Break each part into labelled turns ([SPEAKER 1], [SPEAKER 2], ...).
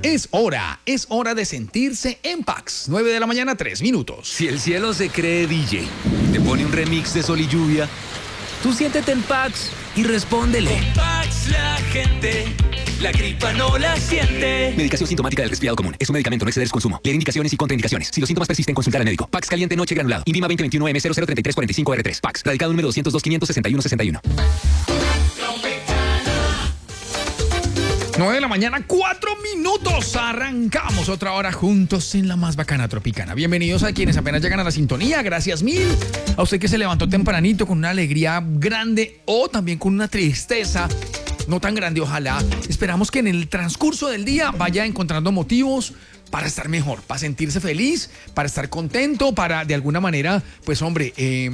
[SPEAKER 1] Es hora de sentirse en Pax. 9 de la mañana, 3 minutos.
[SPEAKER 2] Si el cielo se cree DJ, te pone un remix de Sol y Lluvia, tú siéntete en Pax y respóndele.
[SPEAKER 3] Con Pax la gente, la gripa no la siente.
[SPEAKER 2] Medicación sintomática del resfriado común. Es un medicamento, no exceder su consumo. Leer indicaciones y contraindicaciones. Si los síntomas persisten, consultar al médico. Pax caliente noche granulado. INVIMA 2021M003345R3. Pax. Radicado número 202-561-61.
[SPEAKER 1] 9 de la mañana, 4 minutos. Arrancamos otra hora juntos en la más bacana tropicana. Bienvenidos a quienes apenas llegan a la sintonía. Gracias mil. A usted que se levantó tempranito con una alegría grande o también con una tristeza no tan grande, ojalá. Esperamos que en el transcurso del día vaya encontrando motivos para estar mejor, para sentirse feliz, para estar contento, para de alguna manera, pues hombre,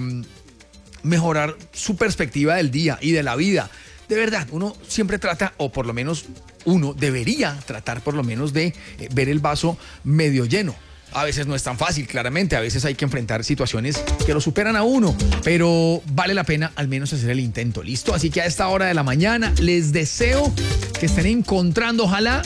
[SPEAKER 1] mejorar su perspectiva del día y de la vida. De verdad, uno siempre trata, o por lo menos uno debería tratar por lo menos de ver el vaso medio lleno. A veces no es tan fácil, claramente, a veces hay que enfrentar situaciones que lo superan a uno, pero vale la pena al menos hacer el intento, ¿listo? Así que a esta hora de la mañana les deseo que estén encontrando, ojalá,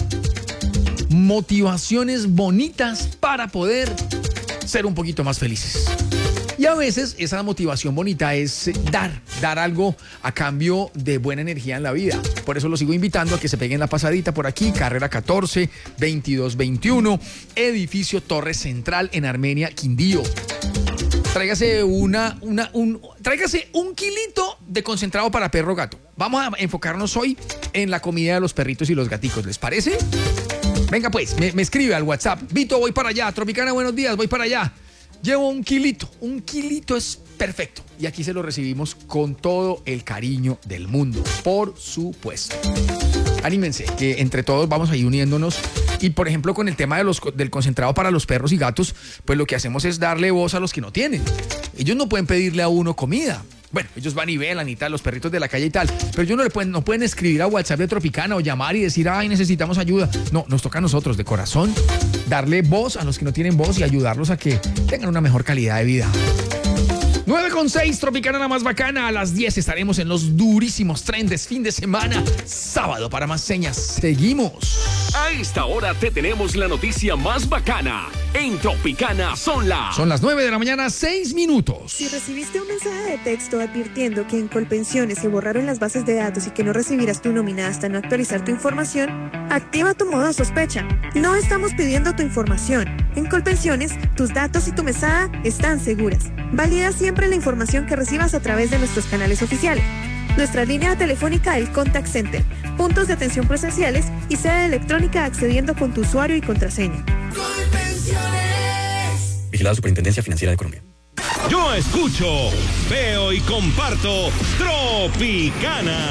[SPEAKER 1] motivaciones bonitas para poder ser un poquito más felices. Y a veces esa motivación bonita es dar algo a cambio de buena energía en la vida. Por eso los sigo invitando a que se peguen la pasadita por aquí, carrera 14, 2221, edificio Torre Central en Armenia, Quindío. Tráigase tráigase un kilito de concentrado para perro gato. Vamos a enfocarnos hoy en la comida de los perritos y los gaticos, ¿les parece? Venga pues, me escribe al WhatsApp. Vito, voy para allá. Tropicana, buenos días, voy para allá. Llevo un kilito es perfecto. Y aquí se lo recibimos con todo el cariño del mundo, por supuesto. Anímense, que entre todos vamos a ir uniéndonos. Y por ejemplo, con el tema del concentrado para los perros y gatos, pues lo que hacemos es darle voz a los que no tienen. Ellos no pueden pedirle a uno comida. Bueno, ellos van y velan y tal, los perritos de la calle y tal, pero ellos no pueden escribir a WhatsApp de Tropicana o llamar y decir, ay, necesitamos ayuda. No, nos toca a nosotros de corazón darle voz a los que no tienen voz y ayudarlos a que tengan una mejor calidad de vida. 9:06, Tropicana la más bacana. A las 10 estaremos en los durísimos trendes fin de semana. Sábado para más señas. Seguimos.
[SPEAKER 4] A esta hora te tenemos la noticia más bacana. En Tropicana son las
[SPEAKER 1] 9 de la mañana, 6 minutos.
[SPEAKER 5] Si recibiste un mensaje de texto advirtiendo que en Colpensiones se borraron las bases de datos y que no recibirás tu nómina hasta no actualizar tu información, activa tu modo sospecha. No estamos pidiendo tu información. En Colpensiones, tus datos y tu mesada están seguras. Valida siempre la información que recibas a través de nuestros canales oficiales. Nuestra línea telefónica, el Contact Center, puntos de atención presenciales y sede electrónica accediendo con tu usuario y contraseña.
[SPEAKER 2] Vigilado Superintendencia Financiera de Colombia.
[SPEAKER 6] Yo escucho, veo y comparto Tropicana.